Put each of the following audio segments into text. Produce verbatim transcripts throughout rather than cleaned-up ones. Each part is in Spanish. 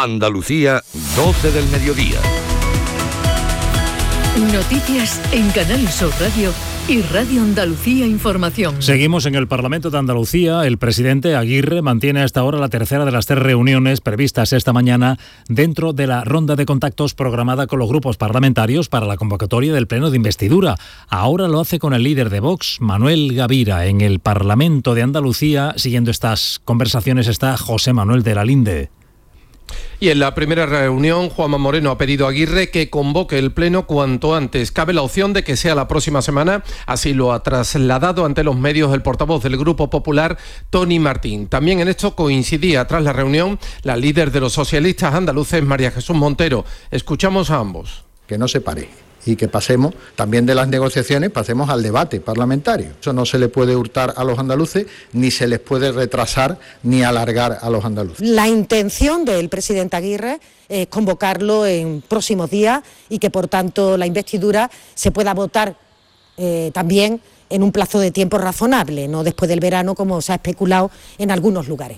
Andalucía, doce del mediodía. Noticias en Canal Sur Radio y Radio Andalucía Información. Seguimos en el Parlamento de Andalucía. El presidente Aguirre mantiene hasta ahora la tercera de las tres reuniones previstas esta mañana dentro de la ronda de contactos programada con los grupos parlamentarios para la convocatoria del pleno de investidura. Ahora lo hace con el líder de Vox, Manuel Gavira. En el Parlamento de Andalucía, siguiendo estas conversaciones, está José Manuel de la Linde. Y en la primera reunión, Juanma Moreno ha pedido a Aguirre que convoque el pleno cuanto antes. Cabe la opción de que sea la próxima semana, así lo ha trasladado ante los medios el portavoz del Grupo Popular, Tony Martín. También en esto coincidía tras la reunión la líder de los socialistas andaluces, María Jesús Montero. Escuchamos a ambos. Que no se pare y que pasemos también de las negociaciones, pasemos al debate parlamentario. Eso no se le puede hurtar a los andaluces, ni se les puede retrasar ni alargar a los andaluces. La intención del presidente Aguirre es convocarlo en próximos días y que, por tanto, la investidura se pueda votar eh, también en un plazo de tiempo razonable, no después del verano, como se ha especulado en algunos lugares.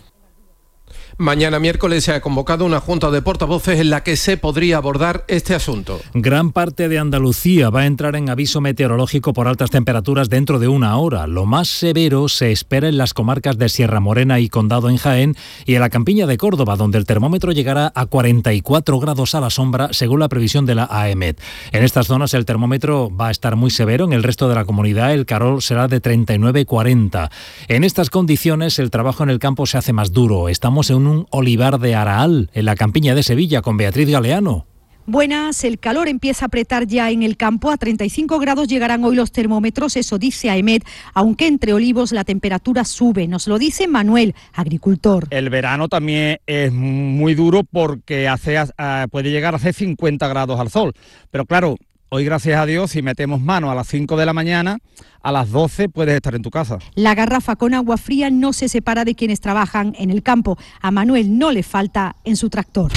Mañana miércoles se ha convocado una junta de portavoces en la que se podría abordar este asunto. Gran parte de Andalucía va a entrar en aviso meteorológico por altas temperaturas dentro de una hora. Lo más severo se espera en las comarcas de Sierra Morena y Condado en Jaén y en la Campiña de Córdoba, donde el termómetro llegará a cuarenta y cuatro grados a la sombra, según la previsión de la AEMET. En estas zonas el termómetro va a estar muy severo. En el resto de la comunidad el calor será de treinta y nueve a cuarenta. En estas condiciones el trabajo en el campo se hace más duro. Estamos en un un olivar de Araal, en la Campiña de Sevilla, con Beatriz Galeano. Buenas, el calor empieza a apretar ya en el campo. A treinta y cinco grados llegarán hoy los termómetros, eso dice AEMET, aunque entre olivos la temperatura sube. Nos lo dice Manuel, agricultor. El verano también es muy duro porque hace, puede llegar a hacer cincuenta grados al sol. Pero claro, hoy, gracias a Dios, si metemos mano a las cinco de la mañana, a las doce puedes estar en tu casa. La garrafa con agua fría no se separa de quienes trabajan en el campo. A Manuel no le falta en su tractor.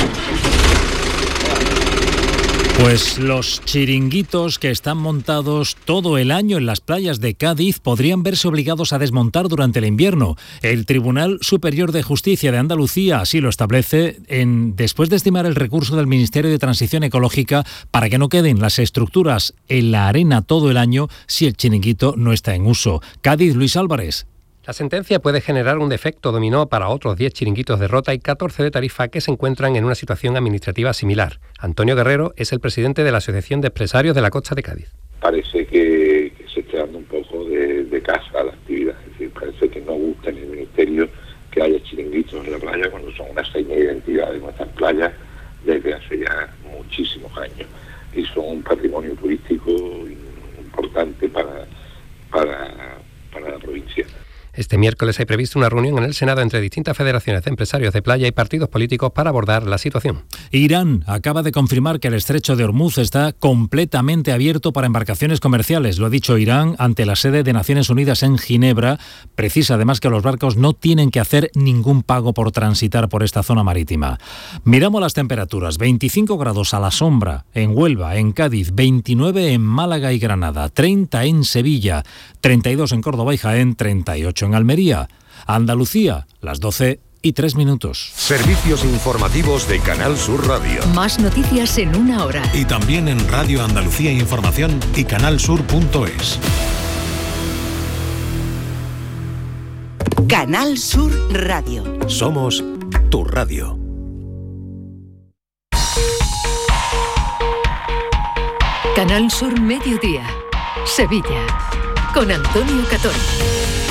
Pues los chiringuitos que están montados todo el año en las playas de Cádiz podrían verse obligados a desmontar durante el invierno. El Tribunal Superior de Justicia de Andalucía así lo establece en, después de estimar el recurso del Ministerio de Transición Ecológica para que no queden las estructuras en la arena todo el año si el chiringuito no está en uso. Cádiz, Luis Álvarez. La sentencia puede generar un defecto dominó para otros diez chiringuitos de Rota y catorce de Tarifa que se encuentran en una situación administrativa similar. Antonio Guerrero es el presidente de la Asociación de Empresarios de la Costa de Cádiz. Parece que, que se está dando un poco de, de casa a la actividad. Es decir, parece que no gusta en el Ministerio que haya chiringuitos en la playa cuando son una seña de identidad de nuestras playas desde hace ya muchísimos años. Y son un patrimonio turístico importante para, para, para la provincia. Este miércoles hay previsto una reunión en el Senado entre distintas federaciones de empresarios de playa y partidos políticos para abordar la situación. Irán acaba de confirmar que el estrecho de Hormuz está completamente abierto para embarcaciones comerciales. Lo ha dicho Irán ante la sede de Naciones Unidas en Ginebra. Precisa además que los barcos no tienen que hacer ningún pago por transitar por esta zona marítima. Miramos las temperaturas. veinticinco grados a la sombra en Huelva, en Cádiz, veintinueve en Málaga y Granada, treinta en Sevilla, treinta y dos en Córdoba y Jaén, treinta y ocho en Almería. Andalucía, las doce y tres minutos. Servicios informativos de Canal Sur Radio. Más noticias en una hora. Y también en Radio Andalucía Información y canalsur punto es. Canal Sur Radio. Somos tu radio. Canal Sur Mediodía. Sevilla. Con Antonio Catón.